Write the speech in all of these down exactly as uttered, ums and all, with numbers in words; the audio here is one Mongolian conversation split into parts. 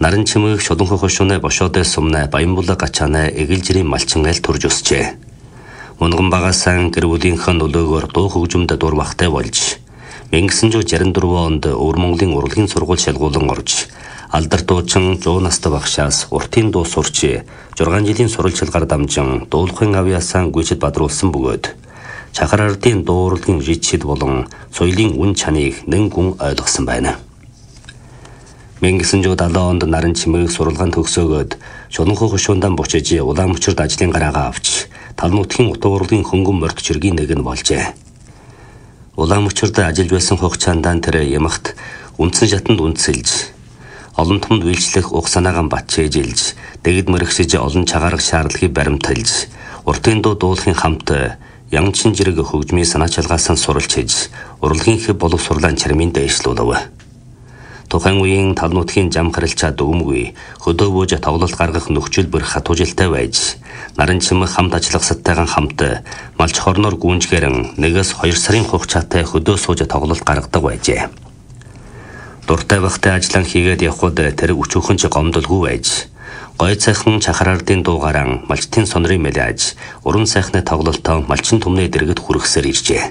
Наран чимэг шулуун хошууны бошоотой сумнаа Баянбулаг гачаанаа эгэлжирийн малчин айл турж өсчээ. Унган багаасан гэр бүлийнхэн нөлөөгөөр дуу хөгжмөд дурмахтай болж найман шарин дөрвөн онд Өвөр Монголын урлагийн сургууль шалгуулан орж алдар дуучин жуу настай багшаас уртын дуу сурч зургаан жилийн сурвалжлагаар дамжин дуулахын авьяасаа гүйцэд бадруулсан бөгөөд Чахар ардын дуу урлагийн ричид болон соёлын үн чаныг нэн гүн ойлгосон байна. найман седемдесет онд наран чимээг суралгаан төгсөөгөөд шулуун хошуундан бучиж Улаанбаатарт ажлын гараагаа авч тал нутгийн утга урлагийн хөнгөн морд чиргийн нэг нь болжээ. Улаанбаатарт ажиллаж байсан хугацаанд тэр ямагт үндсэн шатанд үндсэлж олон түмэнд үйлчлэх уг санаагаан бат чэжилж дэгд мэрэгшиж олон чагарах шаардлагыг баримталж уртын дуу дуулахын хамт янчин жирэг хөгжмийн санаа чалгаасан суралж хийж урлагийн хэв болов сурлаан чармын дэвшлүүлв. Тухайн үеийн тал нутгийн зам харилцаа дүгмгүй хөдөө бууж тоглолт гаргах нөхцөл бүр хатуужилтай байж наран чимэг хамт ажиллах саттайгаан хамт малч хорноор гүнжгэрэн нэгээс хоёр сарын хугацаатай хөдөө сууж тоглолт гаргадаг байжээ. Дуртай багтай ажиллан хийгээд явхад тэр өчүүхэн ч гомдолгүй байж гой цайхан Чахар ардын дуугаран малчтын сонрын мэлэж уран сайхны тоглолтоо малчин түмний дэргэд хүргэсээр иржээ.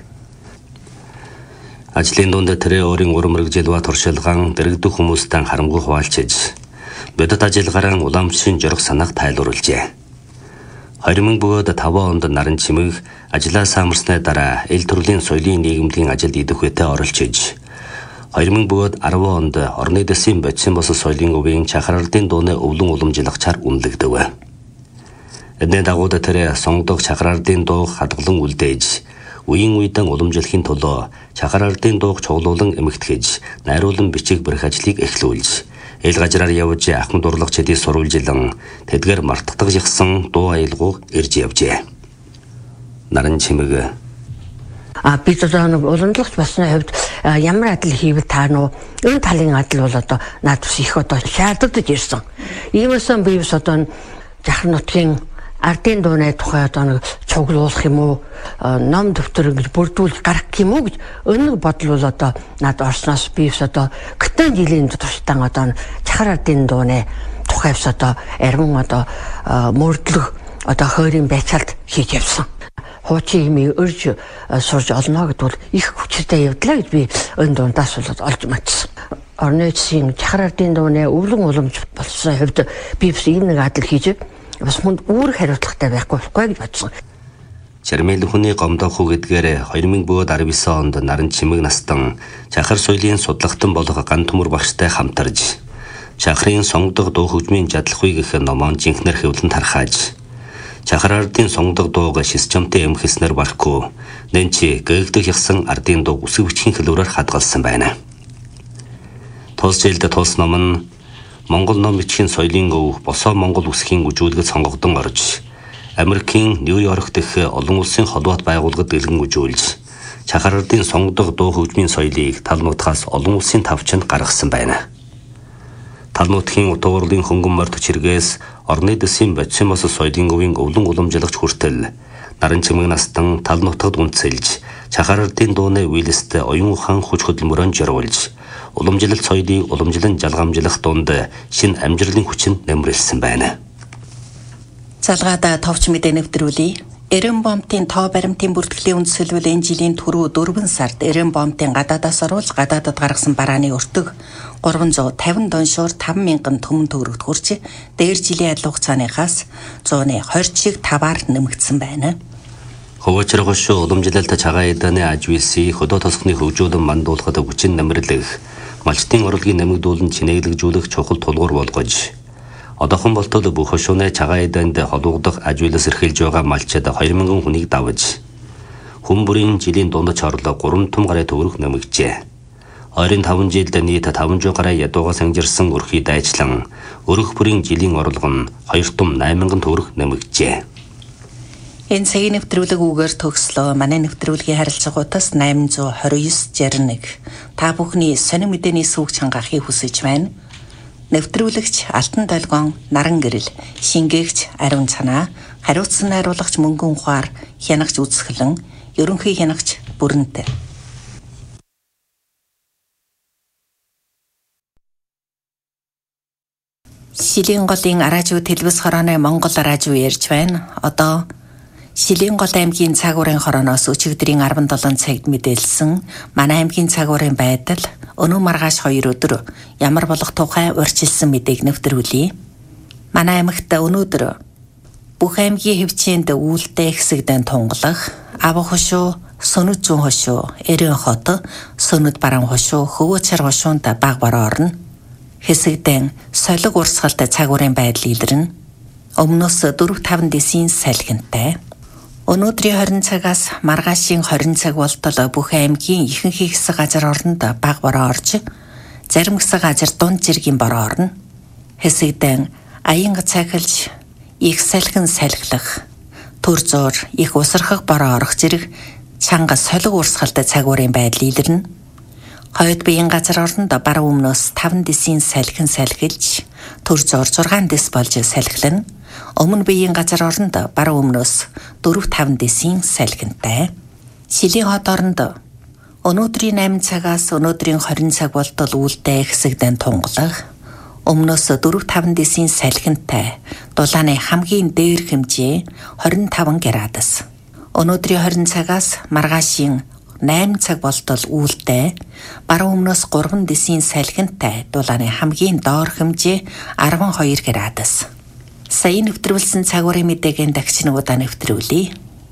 Ажлын дунд тэр өөрийн урам мэрэгжил ба туршилгаан дэрэгдэх хүмүүстэн харамгүй хуваалцж бодит ажиллагараа Улаанбаатарын журах санааг тайлбарлажээ. хоёр мянга бөгөөд таван онд наран чимэг ажлаа самарсны дараа эл төрлийн соёлын нийгэмлэгийн ажилд идэх үедээ оролцож хоёр мянга бөгөөд арван онд орны дэсийн бодисын бос соёлын өвийн Чахар ардын дууны өвлөн уламжлагчаар үнэлэгдэв. Эдний дагуу тэр сонгодог Чахар ардын дуу хадгалан үлдээж үеийн үедэн уламжлахын төлөө Чахар ардын дууг чуглуулан эмэгтгэж найруулан бичих бэрх ажлыг эхлүүлж эл гажраар явж ахмад урлагчдыг сурвалжилан тэдгээр мартагдах жигсэн дуу аялгууг ирж явжээ. Наран чимэг а бид одоо нэг уламжлагч басны хувьд ямар адил хийвэл таа нөө энэ талын адил бол одоо над бас их одоо шаардлагатай ирсэн. Иймээсэн би бас одоо Чахар нутгийн ардын дууны тухай одоо нэг цуглуулах юм уу ном дэвтэр гэж бүрдүүлж гаргах юм уу гэж өнөг бодол бол одоо над орсноос би бас одоо гэтэн жилийн туршилтан одоо Чахар ардын дууны тухай бас одоо арвин одоо мөрдлөг одоо хойрын байцаалт хийж явсан. Хуучин хэмээн өрж сурж олно гэдвэл их хүчтэй явдлаа гэж би энэ дундаас бол олж матсан. Орны эцсийн Чахар ардын дууны өвлөн уламж болсон хувьд би бас ийм нэг адил хийж бас хүнд үүрэг хариуцлагатай байхгүй болохгүй гэж бодсон. Чармэл хүний гомдох хүү гэдгээр хоёр мянга девять онд наран чимэг настан Чахар соёлын судлагтан болох ган төмөр багштай хамтарж Чахрын сонгодог дуу хөгжмийн жадлахыг гэх номон жинхнэр хэвлэн тархааж Чахар ардын сонгодог дууг шисчамтай эмхэснэр бархгүй нэнчи гээгдэх ясан ардын дуу үсэг бичгийн хэлбэрээр хадгалсан байна. Тус жилд тус ном нь Монгол ном бичгийн соёлын өв босоо Монгол үсгийн үжүүлгэд сонгогдсон орж Америкийн Нью-Йорк дэх олон улсын холбоот байгууллагад дэлгэн үжүүлж Чахар ардын сонгодог дуу хөгжмийн соёлыг тал нутгаас олон улсын тавчанд гаргасан байна. Тал нутгийн утга урлагийн хөнгөн морд чиргээс орны дэсийн бодисын бос соёлын өвийн өвлөн уламжлагч хүртэл наран чимэг настан тал нутагт үнцэлж Чахар ардын дууны үйлст оюун ухаан хүч хөдөлмөрөнд жирүүлж уламжлалт соёлыг уламжлан жалгамжлах дунд шин амжилтын хүчин нэмрэлсэн байна. Залгаада товч мэдээ нэвтрүүлье. Эрен бомтын тоо баримтын бүртгэлийн үндсэлвэл энэ жилийн түрүү дөрвөн сард Эрен бомтын гадаадаас оруулж гадаадад гаргасан барааны өртөг гурван зуун тавин доншоор таван мянган төмөн төгрөгт хүрч дээр жилийн адил хугацааныхаас зууны хорь шиг таваар нэмэгдсэн байна. Хөвөчрөх шүү уламжлалт цагаан эдэний аж үйлсийг хөдөө тосхны хөгжүүлэн мандуулахад хүчин нэмэрлэх малчтын урлагийн нэмэгдүүлэн чинээглэгжүүлэх чухал тулгуур болгож одоохон болтол бүх хошууны цагаан эдэнд холбогдох аж үйлс эрхэлж байгаа малчид хоёр мянган хүнийг давж хүн бүрийн жилийн дундаж орлого гурван том гаруй төгрөг нэмэгджээ. Ойрын таван жилд нийт таван зуун гаруй ядуугаас ангижирсан өрхий дайчлан өрөх бүрийн жилийн орлого нь хоёр том найман мянган төгрөг нэмэгджээ. Энэ цагийн нэвтрүүлэг үгээр төгслөө. Манай нэвтрүүлгийн харилцаагуудаас восемь two nine шестьдесят один та бүхний сонин мэдээний сүг чангаахыг хүсэж байна. Нэвтрүүлэгч Алтан долгион наран гэрэл, шингээгч Ариун цанаа, хариуцсан найруулагч Мөнгөн ухаар, хянагч Үзэсгэлэн, ерөнхий хянагч Бүрэнтэй. Шилийн голын араажуу Телбэс хорооны Монгол араажуу ярьж байна. Одоо Шилийн гол аймгийн цагуурын хорооноос өчигдрийн арван долоон цагт мэдээлсэн манай аймгийн цагуурын байдал өнөө маргааш хоёр өдөр ямар болох тухай урьдчилсан мэдээг нэвтрүүлье. Манай аймагт өнөөдөр бүх аймгийн хэвчээнд үүлдээ хэсэгдэн тунгалах, ав хошуу, сөнөд зүүн хошуу, эрен хот, сөнөд бараан хошуу, хөвөөчөр хошуунд баг бороо орно. Хэсэгдэн солиг урсгалт цагуурын байдал илэрнэ. Өмнөөс дөрөв таван дэсийн салхинтай. Өнөөдрийн хорин цагаас маргаашийн хорин цаг болтол бүх аймгийн ихэнх хэсэг газар орнд баг бороо орж, зарим хэсэг газар дунд зэргийн бороо орно. Хэсэгдэн аянга цахилж, их салхин салхилах, төр зуур их усархах бороо орох зэрэг чанга солиг урсгалт цагуурын байдал илэрнэ. Хойд биеийн газар орнд баруун өмнөөс таван дэсийн салхин салхилж, төр зуур зургаан дэс болж салхилна. Өмнө биеийн газар орнд баруун өмнөөс дөрөв таван дэсийн салхинтай. Шилийн хот орнд өнөөдрийн найман цагаас өнөөдрийн хорин цаг болтол үүлдээ хэсэгдэн тунгалах, өмнөөс дөрөв таван дэсийн салхинтай дулааны хамгийн дээр хэмжээ хорин таван градус. Өнөөдрийн хорин цагаас маргаашийн найман цаг болтол үүлдээ баруун өмнөөс гурван дэсийн салхинтай дулааны хамгийн доор хэмжээ арван хоёр градус. Сая нэвтрүүлсэн цагуурын мэдээгийн дахиж нэг удаа нэвтрүүлье.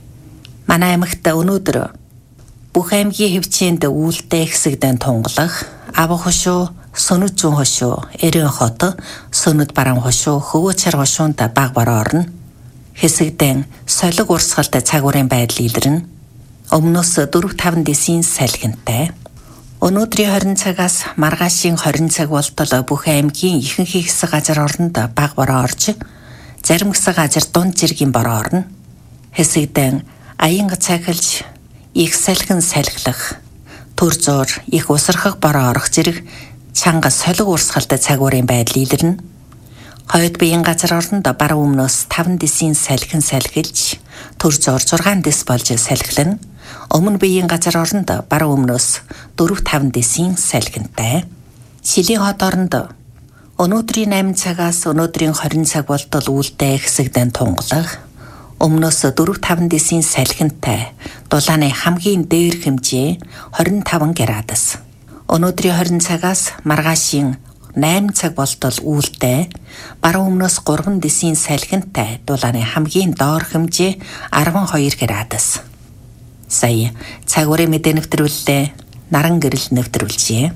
Манай аймагт өнөөдөр бүх аймгийн хэвчээнд үүлдээ хэсэгдэн тунгалах, ав хошуу, сөнөд зүүн хошуу, эрен хот, сөнөд бараан хошуу, хөвөөчөр хошуунд баг бороо орно. Хэсэгдэн солиг урсгалт цагуурын байдал илэрнэ. Өмнөөс дөрөв таван дэсийн салхинтай. Өнөөдрийн хорин цагаас маргаашийн хорин цаг болтол бүх аймгийн ихэнх хэсэг газар орнд баг бороо орж, зарим хэсэг газар дунд зэргийн бороо орно. Хэсэгдэн аянга цахилж, их салхин салхилах, төр зуур их усархах бороо орох зэрэг чанга солиг урсгалт цагуурын байдал илэрнэ. Хойд биеийн газар орнд баруун өмнөөс таван дэсийн салхин салхилж, төр зуур зургаан дэс болж салхилна. Өмнө биеийн газар орнд баруун өмнөөс дөрөв таван дэсийн салхинтай. Шилийн хот орнд өнөөдрийн найман цагаас өнөөдрийн хорин цаг болтол үүлдээ хэсэгдэн тунгалах, өмнөөс дөрөв таван дэсийн салхинтай дулааны хамгийн дээр хэмжээ хорин таван градус. Өнөөдрийн хорин цагаас маргаашийн найман цаг болтол үүлдээ баруун өмнөөс гурван дэсийн салхинтай дулааны хамгийн доор хэмжээ арван хоёр градус. Сая цагуурын мэдээ нэвтрүүллээ. Наран гэрэл нэвтрүүлжээ.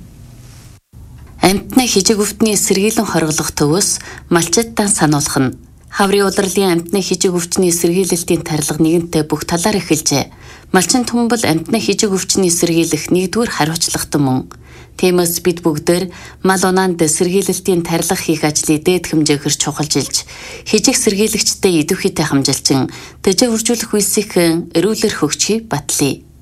Амьтны хижиг өвтний сэргийлэн хоригдох төвөөс малчиттан сануулах нь хаврын улирлын амьтны хижиг өвчний сэргийлэлтийн тарилга нэгэнтээ бүх талаар эхэлжээ. Малчин түмбэл амьтны хижиг өвчний сэргийлэх нэгдүгээр хариуцлагатай мөн. Тиймээс бид бүгдээр мал унаанд сэргийлэлтийн тарилга хийх ажлыг дээд хэмжээгээр чухалжилж, хижиг сэргийлэгчтэй идэвхийтэй хамжилчин тэжээ үржүүлэх үйлсийн эрүүлэр хөгжихийг батлая.